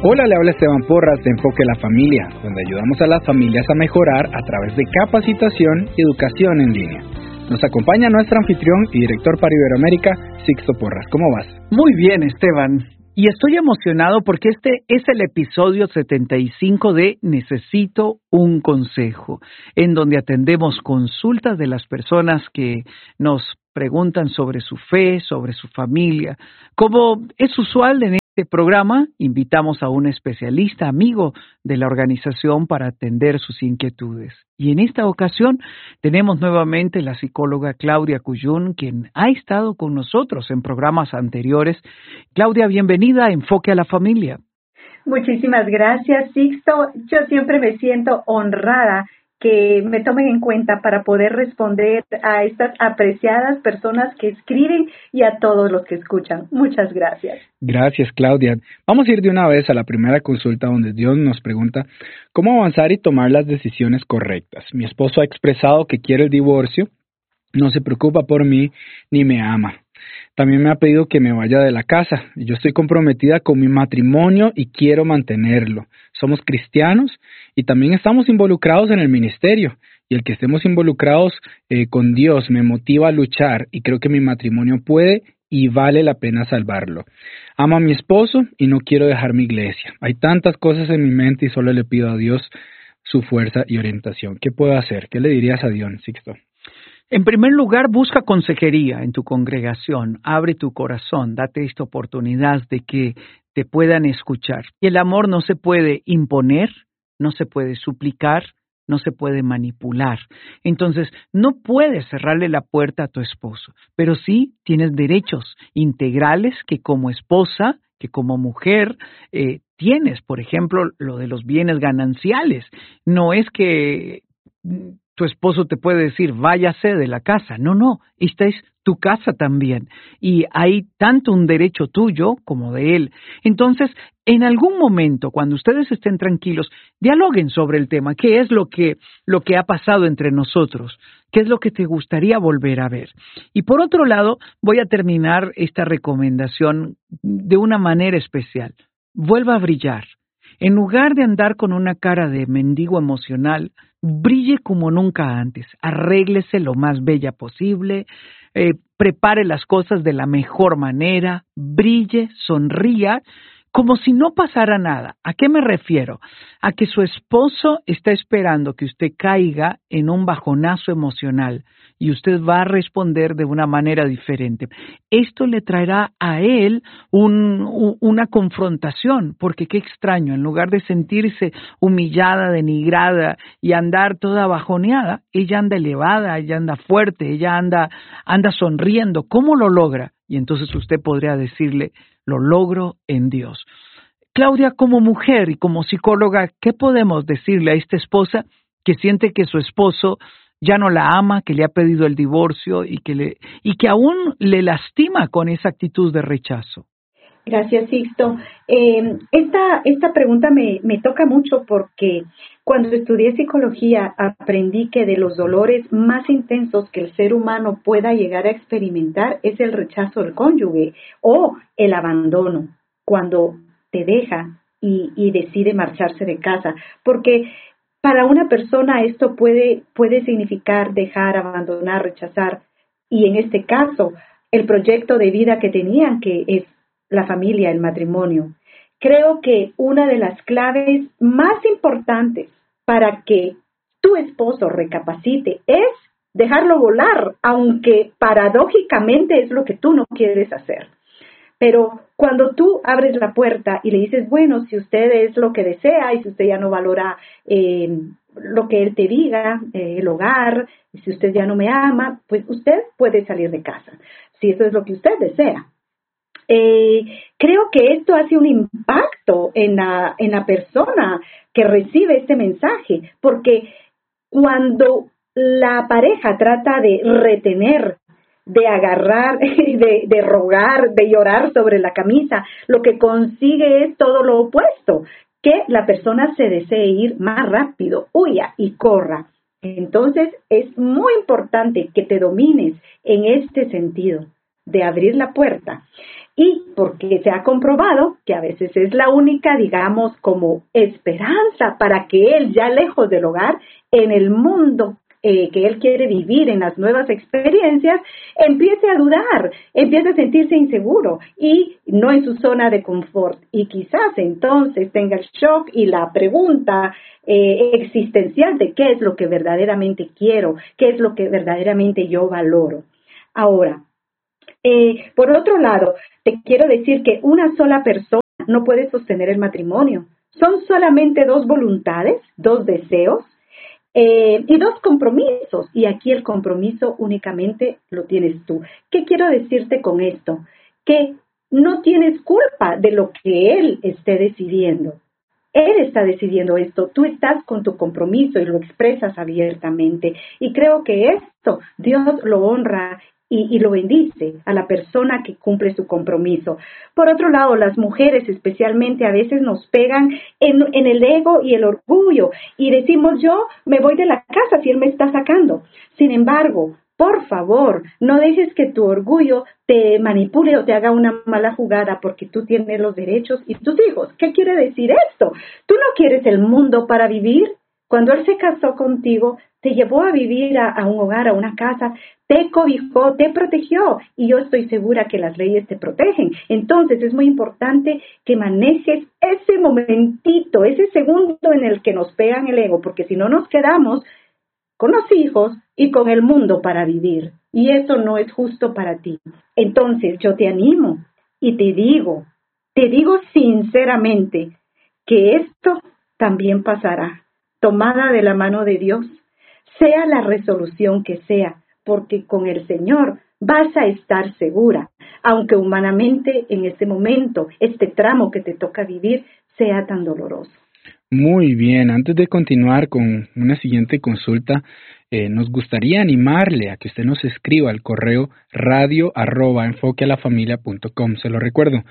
Hola, le habla Esteban Porras de Enfoque a la Familia, donde ayudamos a las familias a mejorar a través de capacitación y educación en línea. Nos acompaña nuestro anfitrión y director para Iberoamérica, Sixto Porras. ¿Cómo vas? Muy bien, Esteban. Y estoy emocionado porque este es el episodio 75 de Necesito un Consejo, en donde atendemos consultas de las personas que nos preguntan sobre su fe, sobre su familia. Como es usual en este programa, invitamos a un especialista amigo de la organización para atender sus inquietudes. Y en esta ocasión tenemos nuevamente la psicóloga Claudia Cuyún, quien ha estado con nosotros en programas anteriores. Claudia, bienvenida a Enfoque a la Familia. Muchísimas gracias, Sixto. Yo siempre me siento honrada que me tomen en cuenta para poder responder a estas apreciadas personas que escriben y a todos los que escuchan. Muchas gracias. Gracias, Claudia. Vamos a ir de una vez a la primera consulta donde Dios nos pregunta cómo avanzar y tomar las decisiones correctas. Mi esposo ha expresado que quiere el divorcio, no se preocupa por mí ni me ama. También me ha pedido que me vaya de la casa. Yo estoy comprometida con mi matrimonio y quiero mantenerlo. Somos cristianos y también estamos involucrados en el ministerio. Y el que estemos involucrados con Dios me motiva a luchar y creo que mi matrimonio puede y vale la pena salvarlo. Amo a mi esposo y no quiero dejar mi iglesia. Hay tantas cosas en mi mente y solo le pido a Dios su fuerza y orientación. ¿Qué puedo hacer? ¿Qué le dirías a Dios, Sixto? En primer lugar, busca consejería en tu congregación, abre tu corazón, date esta oportunidad de que te puedan escuchar. Y el amor no se puede imponer, no se puede suplicar, no se puede manipular. Entonces, no puedes cerrarle la puerta a tu esposo, pero sí tienes derechos integrales que como esposa, que como mujer tienes. Por ejemplo, lo de los bienes gananciales. No es que tu esposo te puede decir, váyase de la casa. No, esta es tu casa también. Y hay tanto un derecho tuyo como de él. Entonces, en algún momento, cuando ustedes estén tranquilos, dialoguen sobre el tema. ¿Qué es lo que ha pasado entre nosotros? ¿Qué es lo que te gustaría volver a ver? Y por otro lado, voy a terminar esta recomendación de una manera especial. Vuelva a brillar. En lugar de andar con una cara de mendigo emocional, brille como nunca antes, arréglese lo más bella posible, prepare las cosas de la mejor manera, brille, sonría, como si no pasara nada. ¿A qué me refiero? A que su esposo está esperando que usted caiga en un bajonazo emocional y usted va a responder de una manera diferente. Esto le traerá a él una confrontación, porque qué extraño, en lugar de sentirse humillada, denigrada y andar toda bajoneada, ella anda elevada, ella anda fuerte, ella anda sonriendo. ¿Cómo lo logra? Y entonces usted podría decirle, lo logro en Dios. Claudia, como mujer y como psicóloga, ¿qué podemos decirle a esta esposa que siente que su esposo ya no la ama, que le ha pedido el divorcio y que aún le lastima con esa actitud de rechazo? Gracias, Sixto. Esta pregunta me toca mucho porque cuando estudié psicología aprendí que de los dolores más intensos que el ser humano pueda llegar a experimentar es el rechazo del cónyuge o el abandono, cuando te deja y decide marcharse de casa, porque para una persona esto puede significar dejar, abandonar, rechazar, y en este caso el proyecto de vida que tenían, que es la familia, el matrimonio. Creo que una de las claves más importantes para que tu esposo recapacite es dejarlo volar, aunque paradójicamente es lo que tú no quieres hacer. Pero cuando tú abres la puerta y le dices, bueno, si usted es lo que desea y si usted ya no valora lo que él te diga, el hogar, si usted ya no me ama, pues usted puede salir de casa, si eso es lo que usted desea. Creo que esto hace un impacto en la persona que recibe este mensaje, porque cuando la pareja trata de retener, de agarrar, de rogar, de llorar sobre la camisa, lo que consigue es todo lo opuesto, que la persona se desee ir más rápido, huya y corra. Entonces es muy importante que te domines en este sentido de abrir la puerta. y porque se ha comprobado que a veces es la única, digamos, como esperanza para que él, ya lejos del hogar, en el mundo que él quiere vivir, en las nuevas experiencias, empiece a dudar, empiece a sentirse inseguro y no en su zona de confort. Y quizás entonces tenga el shock y la pregunta existencial de qué es lo que verdaderamente quiero, qué es lo que verdaderamente yo valoro. Ahora, por otro lado, te quiero decir que una sola persona no puede sostener el matrimonio. Son solamente 2 voluntades, 2 deseos, y 2 compromisos, y aquí el compromiso únicamente lo tienes tú. ¿Qué quiero decirte con esto? Que no tienes culpa de lo que él esté decidiendo. Él está decidiendo esto, tú estás con tu compromiso y lo expresas abiertamente. Y creo que esto Dios lo honra y lo bendice a la persona que cumple su compromiso. Por otro lado, las mujeres especialmente a veces nos pegan en el ego y el orgullo y decimos, yo me voy de la casa si él me está sacando. Sin embargo, por favor, no dejes que tu orgullo te manipule o te haga una mala jugada porque tú tienes los derechos y tus hijos. ¿Qué quiere decir esto? ¿Tú no quieres el mundo para vivir? Cuando él se casó contigo, te llevó a vivir a un hogar, a una casa, te cobijó, te protegió y yo estoy segura que las leyes te protegen. Entonces es muy importante que manejes ese momentito, ese segundo en el que nos pegan el ego, porque si no nos quedamos con los hijos y con el mundo para vivir y eso no es justo para ti. Entonces yo te animo y te digo sinceramente que esto también pasará, tomada de la mano de Dios, sea la resolución que sea, porque con el Señor vas a estar segura, aunque humanamente en este momento, este tramo que te toca vivir sea tan doloroso. Muy bien, antes de continuar con una siguiente consulta, nos gustaría animarle a que usted nos escriba al correo radio@enfoquealafamilia.com. Se lo recuerdo,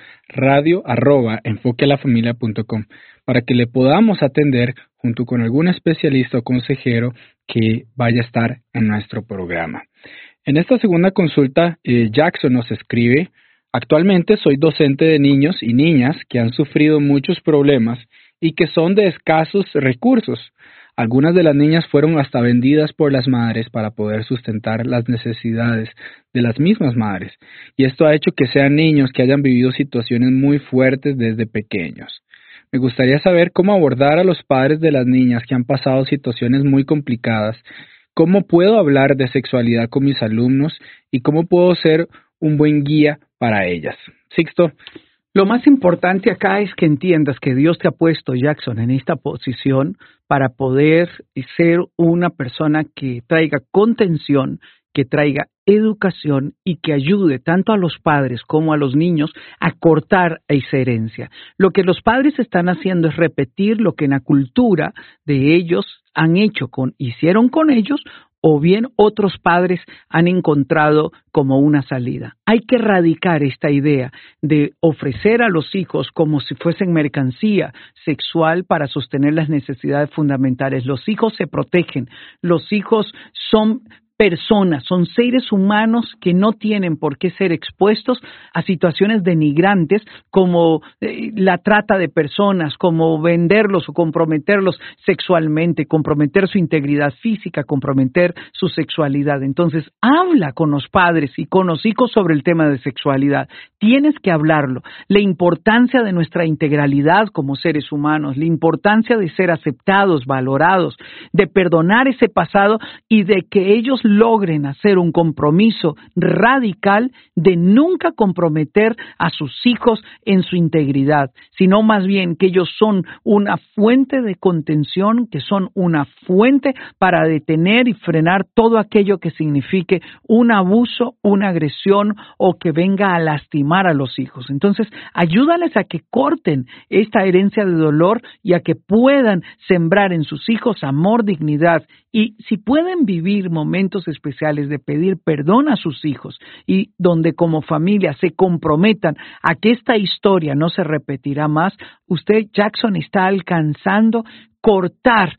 radio@enfoquealafamilia.com, para que le podamos atender junto con algún especialista o consejero que vaya a estar en nuestro programa. En esta segunda consulta, Jackson nos escribe: actualmente soy docente de niños y niñas que han sufrido muchos problemas y que son de escasos recursos. Algunas de las niñas fueron hasta vendidas por las madres para poder sustentar las necesidades de las mismas madres, y esto ha hecho que sean niños que hayan vivido situaciones muy fuertes desde pequeños. Me gustaría saber cómo abordar a los padres de las niñas que han pasado situaciones muy complicadas, cómo puedo hablar de sexualidad con mis alumnos y cómo puedo ser un buen guía para ellas. Sixto. Lo más importante acá es que entiendas que Dios te ha puesto, Jackson, en esta posición para poder ser una persona que traiga contención, que traiga educación y que ayude tanto a los padres como a los niños a cortar esa herencia. Lo que los padres están haciendo es repetir lo que en la cultura de ellos hicieron con ellos, o bien otros padres han encontrado como una salida. Hay que erradicar esta idea de ofrecer a los hijos como si fuesen mercancía sexual para sostener las necesidades fundamentales. Los hijos se protegen, los hijos son personas, son seres humanos que no tienen por qué ser expuestos a situaciones denigrantes como la trata de personas, como venderlos o comprometerlos sexualmente, comprometer su integridad física, comprometer su sexualidad. Entonces, habla con los padres y con los hijos sobre el tema de sexualidad. Tienes que hablarlo. La importancia de nuestra integralidad como seres humanos, la importancia de ser aceptados, valorados, de perdonar ese pasado y de que ellos logren hacer un compromiso radical de nunca comprometer a sus hijos en su integridad, sino más bien que ellos son una fuente de contención, que son una fuente para detener y frenar todo aquello que signifique un abuso, una agresión o que venga a lastimar a los hijos. Entonces, ayúdales a que corten esta herencia de dolor y a que puedan sembrar en sus hijos amor, dignidad, y si pueden vivir momentos especiales de pedir perdón a sus hijos y donde como familia se comprometan a que esta historia no se repetirá más, usted, Jackson, está alcanzando cortar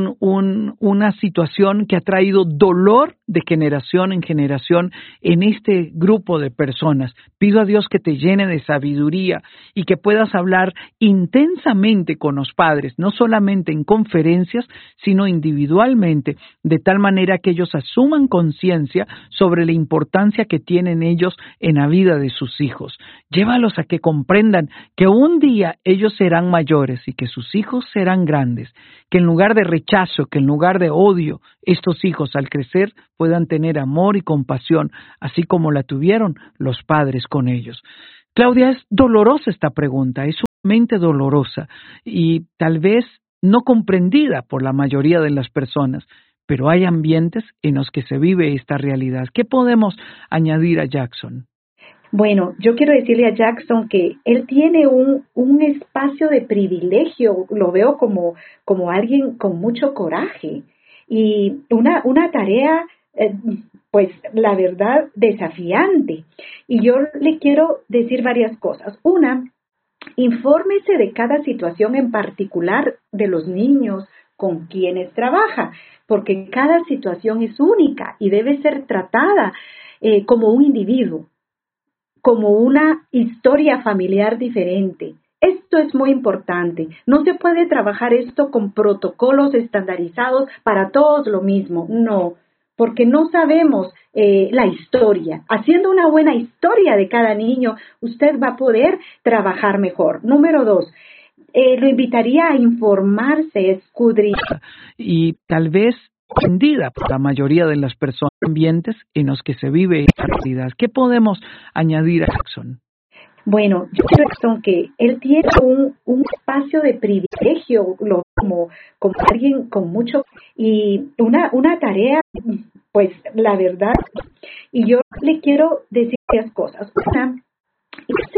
una situación que ha traído dolor de generación en generación en este grupo de personas. Pido a Dios que te llene de sabiduría y que puedas hablar intensamente con los padres, no solamente en conferencias, sino individualmente, de tal manera que ellos asuman conciencia sobre la importancia que tienen ellos en la vida de sus hijos. Llévalos a que comprendan que un día ellos serán mayores y que sus hijos serán grandes, que en lugar de rechazo, que en lugar de odio, estos hijos al crecer puedan tener amor y compasión, así como la tuvieron los padres con ellos. Claudia, es dolorosa esta pregunta, es sumamente dolorosa y tal vez no comprendida por la mayoría de las personas, pero hay ambientes en los que se vive esta realidad. ¿Qué podemos añadir a Jackson? Bueno, yo quiero decirle a Jackson que él tiene un espacio de privilegio, lo veo como alguien con mucho coraje y una tarea, pues la verdad, desafiante. Y yo le quiero decir varias cosas. Una, infórmese de cada situación en particular de los niños con quienes trabaja, porque cada situación es única y debe ser tratada como un individuo, como una historia familiar diferente. Esto es muy importante. No se puede trabajar esto con protocolos estandarizados para todos lo mismo. No, porque no sabemos la historia. Haciendo una buena historia de cada niño, usted va a poder trabajar mejor. Número 2, lo invitaría a informarse, escudriñar. Y tal vez entendida por la mayoría de las personas, ambientes en los que se vive esta realidad. ¿Qué podemos añadir a Jackson? Bueno, yo creo, Jackson, que él tiene un espacio de privilegio, como alguien con mucho, y una tarea, pues la verdad, y yo le quiero decir varias cosas. Una,